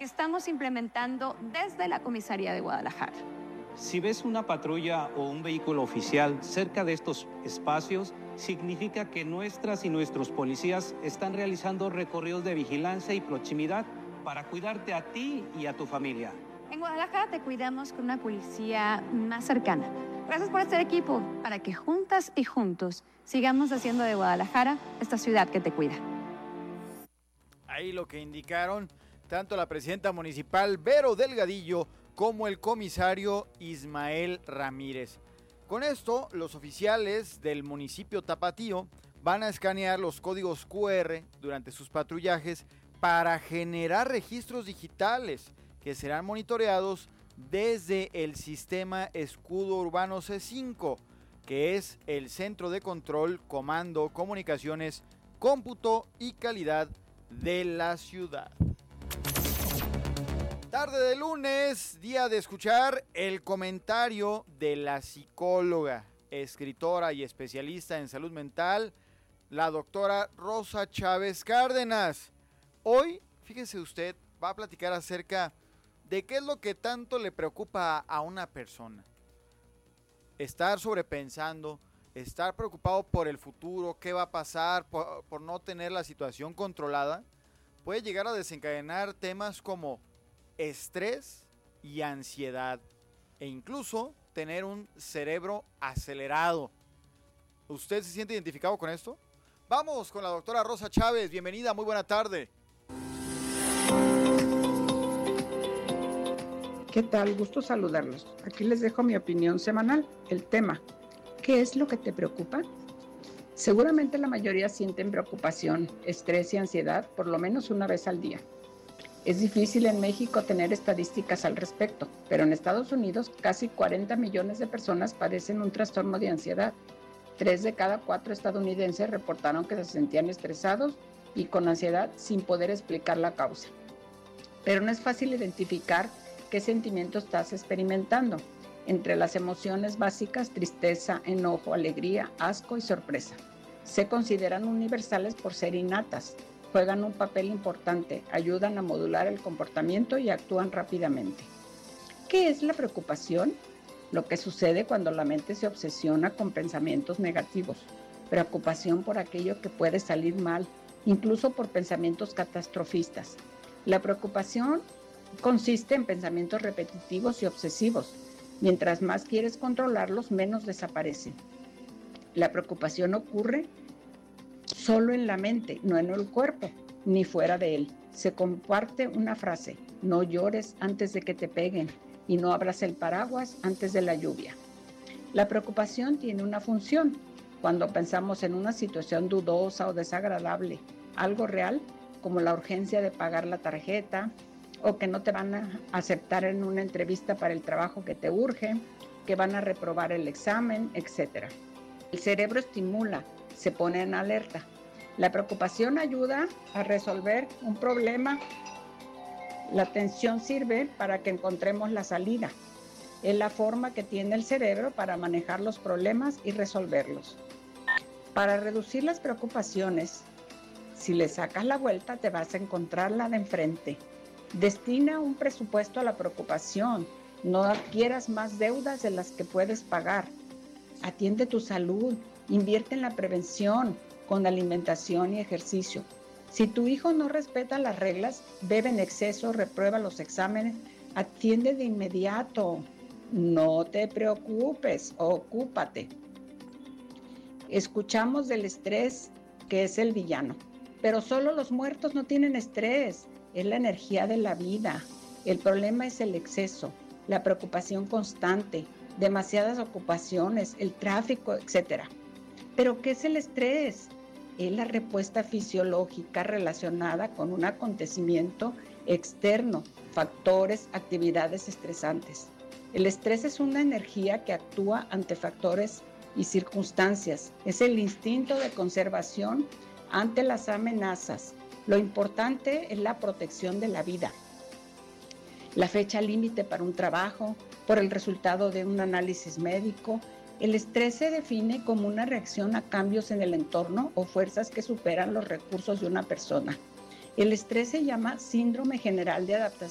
que estamos implementando desde la Comisaría de Guadalajara. Si ves una patrulla o un vehículo oficial cerca de estos espacios, significa que nuestras y nuestros policías están realizando recorridos de vigilancia y proximidad para cuidarte a ti y a tu familia. En Guadalajara te cuidamos con una policía más cercana. Gracias por este equipo, para que juntas y juntos sigamos haciendo de Guadalajara esta ciudad que te cuida. Ahí lo que indicaron tanto la presidenta municipal Vero Delgadillo como el comisario Ismael Ramírez. Con esto, los oficiales del municipio tapatío van a escanear los códigos QR durante sus patrullajes para generar registros digitales que serán monitoreados desde el sistema Escudo Urbano C5, que es el Centro de Control, Comando, Comunicaciones, Cómputo y Calidad de la ciudad. Tarde de lunes, día de escuchar el comentario de la psicóloga, escritora y especialista en salud mental, la doctora Rosa Chávez Cárdenas. Hoy, fíjese usted, va a platicar acerca de qué es lo que tanto le preocupa a una persona. Estar sobrepensando, estar preocupado por el futuro, qué va a pasar, por no tener la situación controlada, puede llegar a desencadenar temas como estrés y ansiedad, e incluso tener un cerebro acelerado. ¿Usted se siente identificado con esto? Vamos con la doctora Rosa Chávez. Bienvenida, muy buena tarde. ¿Qué tal? Gusto saludarlos. Aquí les dejo mi opinión semanal. El tema: ¿qué es lo que te preocupa? Seguramente la mayoría sienten preocupación, estrés y ansiedad por lo menos una vez al día. Es difícil en México tener estadísticas al respecto, pero en Estados Unidos casi 40 millones de personas padecen un trastorno de ansiedad. 3 de cada 4 estadounidenses reportaron que se sentían estresados y con ansiedad sin poder explicar la causa. Pero no es fácil identificar qué sentimientos estás experimentando. Entre las emociones básicas, tristeza, enojo, alegría, asco y sorpresa. Se consideran universales por ser innatas. Juegan un papel importante, ayudan a modular el comportamiento y actúan rápidamente. ¿Qué es la preocupación? Lo que sucede cuando la mente se obsesiona con pensamientos negativos. Preocupación por aquello que puede salir mal, incluso por pensamientos catastrofistas. La preocupación consiste en pensamientos repetitivos y obsesivos. Mientras más quieres controlarlos, menos desaparecen. La preocupación ocurre solo en la mente, no en el cuerpo, ni fuera de él. Se comparte una frase: no llores antes de que te peguen y no abras el paraguas antes de la lluvia. La preocupación tiene una función. Cuando pensamos en una situación dudosa o desagradable, algo real, como la urgencia de pagar la tarjeta, o que no te van a aceptar en una entrevista para el trabajo que te urge, que van a reprobar el examen, etc. El cerebro estimula, se pone en alerta. La preocupación ayuda a resolver un problema. La tensión sirve para que encontremos la salida. Es la forma que tiene el cerebro para manejar los problemas y resolverlos. Para reducir las preocupaciones, si le sacas la vuelta, te vas a encontrar la de enfrente. Destina un presupuesto a la preocupación. No adquieras más deudas de las que puedes pagar. Atiende tu salud. Invierte en la prevención con alimentación y ejercicio. Si tu hijo no respeta las reglas, bebe en exceso, reprueba los exámenes, atiende de inmediato. No te preocupes, ocúpate. Escuchamos del estrés, que es el villano, pero solo los muertos no tienen estrés. Es la energía de la vida. El problema es el exceso, la preocupación constante, demasiadas ocupaciones, el tráfico, etc. ¿Pero qué es el estrés? Es la respuesta fisiológica relacionada con un acontecimiento externo, factores, actividades estresantes. El estrés es una energía que actúa ante factores y circunstancias. Es el instinto de conservación ante las amenazas. Lo importante es la protección de la vida. La fecha límite para un trabajo, por el resultado de un análisis médico. El estrés se define como una reacción a cambios en el entorno o fuerzas que superan los recursos de una persona. El estrés se llama síndrome general de